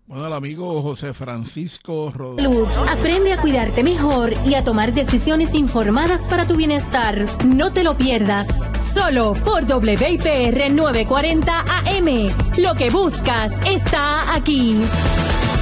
Bueno, el amigo José Francisco Rodríguez. Salud. Aprende a cuidarte mejor y a tomar decisiones informadas para tu bienestar. No te lo pierdas. Solo por WIPR 940 AM. Lo que buscas está aquí.